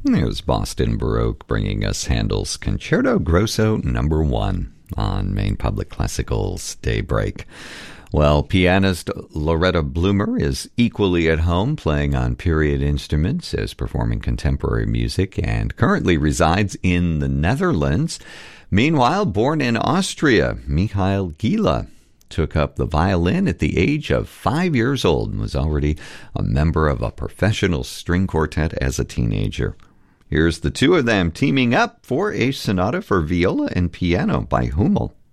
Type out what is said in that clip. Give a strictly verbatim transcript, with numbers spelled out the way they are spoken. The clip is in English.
It was Boston Baroque bringing us Handel's Concerto Grosso Number One on Maine Public Classical's Daybreak. Well, pianist Loretta Bloomer is equally at home playing on period instruments as performing contemporary music and currently resides in the Netherlands. Meanwhile, born in Austria, Michael Gila took up the violin at the age of five years old and was already a member of a professional string quartet as a teenager. Here's the two of them teaming up for a sonata for viola and piano by Hummel.